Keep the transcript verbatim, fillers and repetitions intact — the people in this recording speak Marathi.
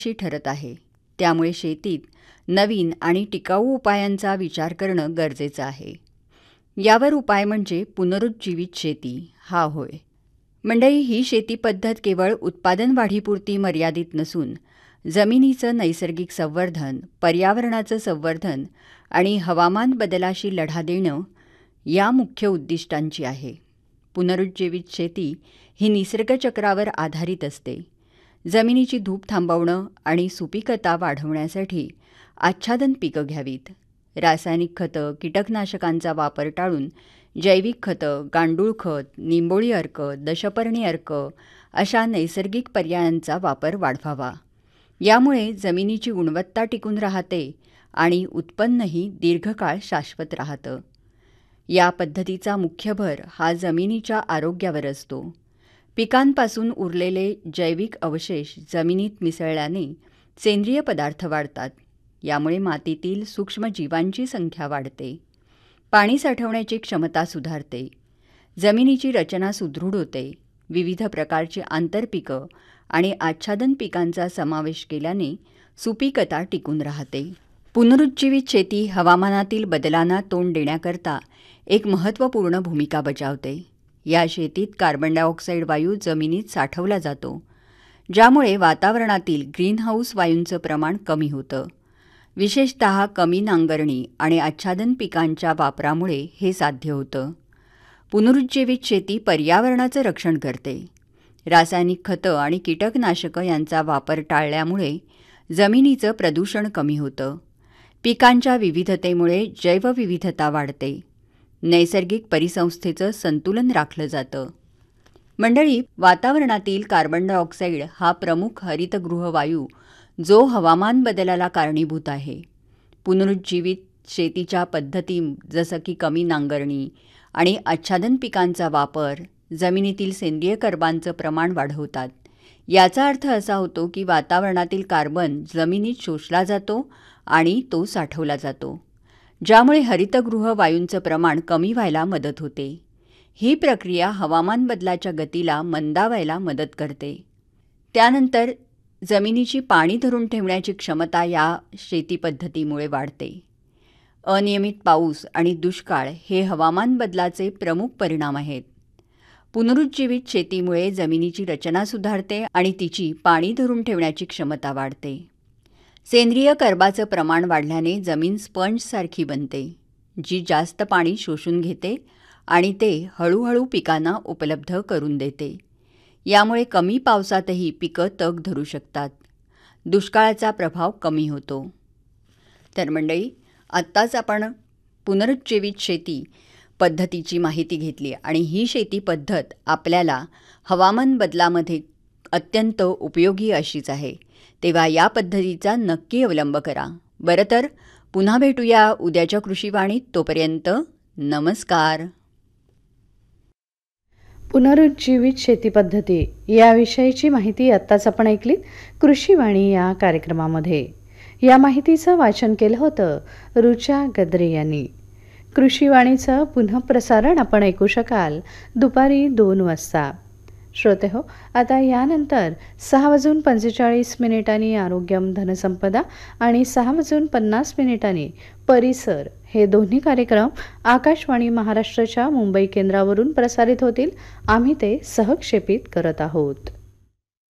शी ठरत आहे. त्यामुळे शेतीत नवीन आणि टिकाऊ उपायांचा विचार करणं गरजेचं आहे. यावर उपाय म्हणजे पुनरुज्जीवित शेती हा होय. मंडळी, ही शेती पद्धत केवळ उत्पादन वाढीपुरती मर्यादित नसून जमिनीचं नैसर्गिक संवर्धन, पर्यावरणाचं संवर्धन आणि हवामान बदलाशी लढा देणं या मुख्य उद्दिष्टांची आहे. पुनरुज्जीवित शेती ही निसर्गचक्रावर आधारित असते. जमिनीची धूप थांबवणं आणि सुपीकता वाढवण्यासाठी आच्छादन पिकं घ्यावीत. रासायनिक खतं, कीटकनाशकांचा वापर टाळून जैविक खतं, गांडूळ खत, निंबोळी अर्क, दशपर्णी अर्क अशा नैसर्गिक पर्यायांचा वापर वाढवावा. यामुळे जमिनीची गुणवत्ता टिकून राहते आणि उत्पन्नही दीर्घकाळ शाश्वत राहतं. या पद्धतीचा मुख्य भर हा जमिनीच्या आरोग्यावर असतो. पिकांपासून उरलेले जैविक अवशेष जमिनीत मिसळल्याने सेंद्रिय पदार्थ वाढतात. यामुळे मातीतील सूक्ष्मजीवांची संख्या वाढते. पाणी साठवण्याची क्षमता सुधारते. जमिनीची रचना सुदृढ होते. विविध प्रकारची आंतरपिकं आणि आच्छादन पिकांचा समावेश केल्याने सुपीकता टिकून राहते. पुनरुज्जीवित शेती हवामानातील बदलांना तोंड देण्याकरता एक महत्त्वपूर्ण भूमिका बजावते. या शेतीत कार्बन डायऑक्साईड वायू जमिनीत साठवला जातो, ज्यामुळे वातावरणातील ग्रीनहाऊस वायूंचं प्रमाण कमी होतं. विशेषतः कमी नांगरणी आणि आच्छादन पिकांच्या वापरामुळे हे साध्य होतं. पुनरुज्जीवित शेती पर्यावरणाचं रक्षण करते. रासायनिक खतं आणि कीटकनाशकं यांचा वापर टाळल्यामुळे जमिनीचं प्रदूषण कमी होतं. पिकांच्या विविधतेमुळे जैवविविधता वाढते. नैसर्गिक परिसंस्थेचं संतुलन राखलं जातं. मंडळी, वातावरणातील कार्बन डायऑक्साईड हा प्रमुख हरितगृह वायू जो हवामान बदलाला कारणीभूत आहे. पुनरुज्जीवित शेतीच्या पद्धती जसं की कमी नांगरणी आणि आच्छादन पिकांचा वापर जमिनीतील सेंद्रिय कर्बांचं प्रमाण वाढवतात. याचा अर्थ असा होतो की वातावरणातील कार्बन जमिनीत शोषला जातो आणि तो साठवला जातो, ज्यामुळे हरितगृह वायूंचं प्रमाण कमी व्हायला मदत होते. ही प्रक्रिया हवामान बदलाच्या गतीला मंदावायला मदत करते. त्यानंतर जमिनीची पाणी धरून ठेवण्याची क्षमता या शेती पद्धतीमुळे वाढते. अनियमित पाऊस आणि दुष्काळ हे हवामान बदलाचे प्रमुख परिणाम आहेत. पुनरुज्जीवित शेतीमुळे जमिनीची रचना सुधारते आणि तिची पाणी धरून ठेवण्याची क्षमता वाढते. सेंद्रिय कर्बाचं प्रमाण वाढल्याने जमीन स्पंजसारखी बनते, जी जास्त पाणी शोषून घेते आणि ते हळूहळू पिकांना उपलब्ध करून देते. यामुळे कमी पावसातही पिकं तग धरू शकतात. दुष्काळाचा प्रभाव कमी होतो. तर मंडळी, आत्ताच आपण पुनरुज्जीवित शेती पद्धतीची माहिती घेतली आणि ही शेती पद्धत आपल्याला हवामान बदलामध्ये अत्यंत उपयोगी अशीच आहे. तेव्हा या पद्धतीचा नक्की अवलंब करा. बरं, तर पुन्हा भेटूया उद्याच्या कृषीवाणीत. तोपर्यंत नमस्कार. पुनरुज्जीवित शेती पद्धती याविषयीची माहिती आत्ताच आपण ऐकलीत कृषीवाणी या कार्यक्रमामध्ये. या माहितीचं वाचन केलं होतं रुचा गद्रे यांनी. कृषीवाणीचं पुनःप्रसारण आपण ऐकू शकाल दुपारी दोन वाजता. श्रोते हो, आता यानंतर सहा वाजून पंचेचाळीस मिनिटांनी आरोग्यम धनसंपदा आणि सहा वाजून पन्नास मिनिटांनी परिसर हे दोन्ही कार्यक्रम आकाशवाणी महाराष्ट्राच्या मुंबई केंद्रावरून प्रसारित होतील. आम्ही ते सहक्षेपित करत आहोत.